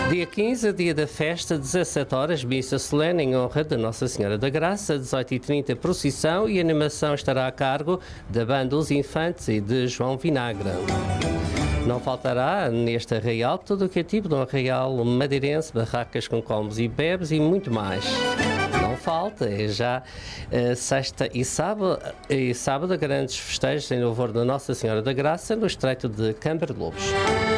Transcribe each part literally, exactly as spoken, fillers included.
Dia quinze, dia da festa, dezassete horas, missa solene em honra de Nossa Senhora da Graça, dezoito e trinta, procissão e animação estará a cargo da Banda Os Infantes e de João Vinagre. Não faltará neste arraial tudo o que é tipo de um arraial madeirense, barracas com comes e bebes e muito mais. Não falta, é já uh, sexta e sábado, e sábado grandes festejos em louvor da Nossa Senhora da Graça no estreito de Câmara de Lobos.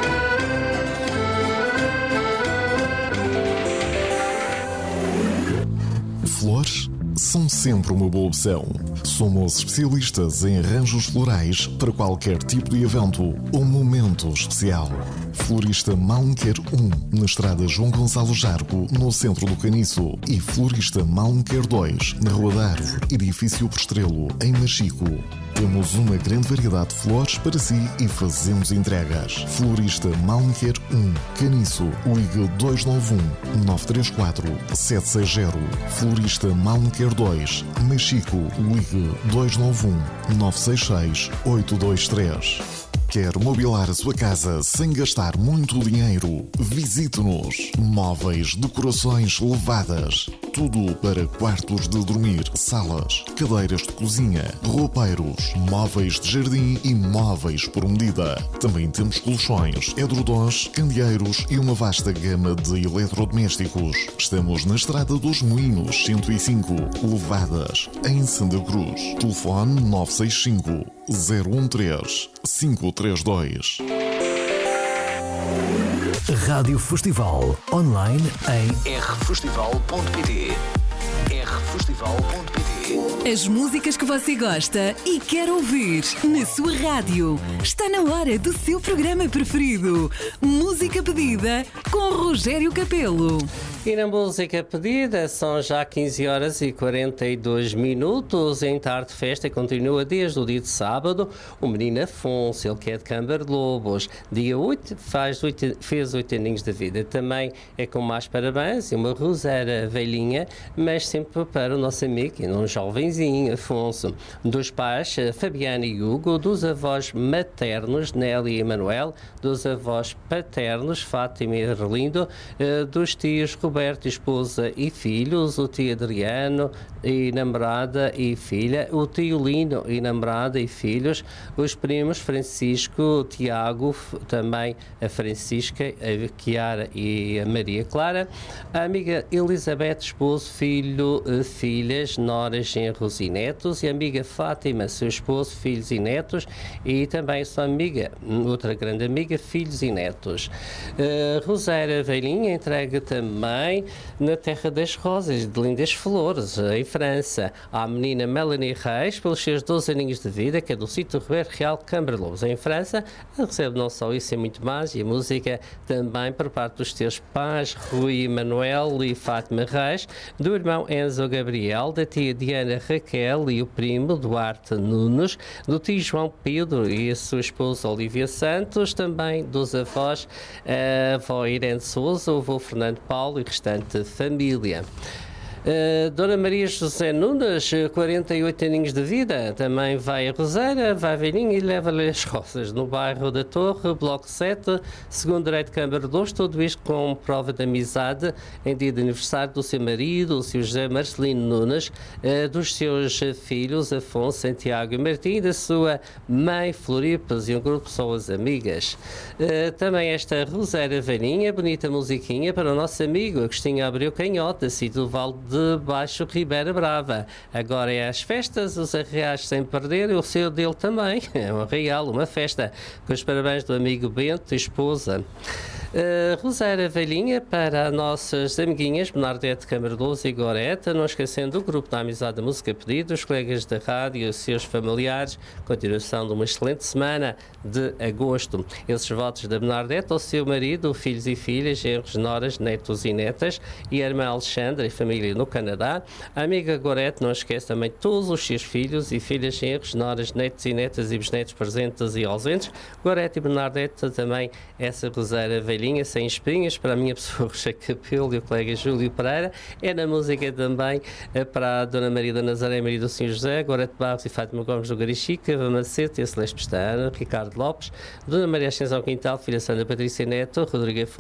Flores são sempre uma boa opção. Somos especialistas em arranjos florais para qualquer tipo de evento ou momento especial. Florista Malmquer um, na estrada João Gonçalo Jargo, no centro do Caniço. E Florista Malmquer dois, na Rua da Árvore, edifício Postrelo, em Machico. Temos uma grande variedade de flores para si e fazemos entregas. Florista Malmquer um, Caniço, ligue dois nove um, nove três quatro, sete seis zero. Florista Malmquer dois, Machico, ligue dois nove um, nove seis seis, oito dois três. Quer mobilar a sua casa sem gastar muito dinheiro? Visite-nos. Móveis, decorações levadas. Tudo para quartos de dormir, salas, cadeiras de cozinha, roupeiros, móveis de jardim e móveis por medida. Também temos colchões, edredons, candeeiros e uma vasta gama de eletrodomésticos. Estamos na Estrada dos Moinhos cento e cinco, Levadas, em Santa Cruz. Telefone nove seis cinco, zero um três, cinco três dois. Rádio Festival online em r festival ponto p t. r festival ponto p t. As músicas que você gosta e quer ouvir na sua rádio. Está na hora do seu programa preferido. Música pedida com Rogério Capelo. E na música pedida são já quinze horas e quarenta e dois minutos em tarde de festa e continua desde o dia de sábado. O menino Afonso, ele que é de Câmara de Lobos, dia oito, faz oito, fez oito aninhos de vida. Também é com mais parabéns e uma roseira velhinha, mas sempre para o nosso amigo, e um jovenzinho, Afonso. Dos pais, Fabiana e Hugo, dos avós maternos, Nelly e Manuel, dos avós paternos, Fátima e Erlindo, dos tios Roberto, esposa e filhos, o tio Adriano e namorada e filha, o tio Lino e namorada e filhos, os primos Francisco, Tiago, também a Francisca, a Chiara e a Maria Clara, a amiga Elizabeth, esposo, filho, filhas, noras, genros e netos, e a amiga Fátima, seu esposo, filhos e netos, e também sua amiga, outra grande amiga, filhos e netos. Uh, Roséria Velhinha entrega também na Terra das Rosas, de lindas flores, em França, à menina Melanie Reis, pelos seus doze aninhos de vida, que é do sítio Roberto Real Câmara de Lobos, em França. Recebe não só isso e muito mais, e a música também por parte dos teus pais, Rui Manuel e Fátima Reis, do irmão Enzo Gabriel, da tia Diana Raquel e o primo Duarte Nunes, do tio João Pedro e a sua esposa Olivia Santos, também dos avós, a avó Irene Souza, o avô Fernando Paulo e restante família. Uh, Dona Maria José Nunes, quarenta e oito aninhos de vida, também vai a Roseira, vai a Velhinha e leva-lhe as rosas no bairro da Torre, bloco sete, segundo direito de Câmara de Lobos, tudo isto com prova de amizade em dia de aniversário do seu marido, o seu José Marcelino Nunes, uh, dos seus filhos Afonso, Santiago e Martim, da sua mãe Floripas e um grupo de pessoas amigas. Uh, também esta Roseira Velhinha, bonita musiquinha para o nosso amigo Agostinho Abreu Canhota, sítio do Vale de de Baixo Ribeira Brava. Agora é as festas, os arraiais sem perder, e o seu dele também. É um arraial, uma festa. Com os parabéns do amigo Bento e esposa. Uh, Roséria Velhinha para as nossas amiguinhas Bernardete, Câmara de Lobos e Goreta, não esquecendo o grupo da Amizade da Música Pedido, os colegas da rádio e os seus familiares. Continuação de uma excelente semana de agosto. Esses votos da Bernardete ao seu marido, filhos e filhas, genros, noras, netos e netas, e a irmã Alexandra e família no Canadá. A amiga Gorete não esquece também todos os seus filhos e filhas, genros, noras, netos e netas e bisnetos presentes e ausentes. Gorete e Bernardete também essa Roséria Velhinha sem espinhas, para a minha pessoa Rocha Capelo e o colega Júlio Pereira. É na música também para a Dona Maria da Nazaré, Maria do Senhor José, Gorete Barros e Fátima Gomes do Garichica, Vamacete e a Celeste Pestana, Ricardo Lopes, Dona Maria Ascensão Quintal, filha Sandra Patrícia Neto, Rodrigo Afonso,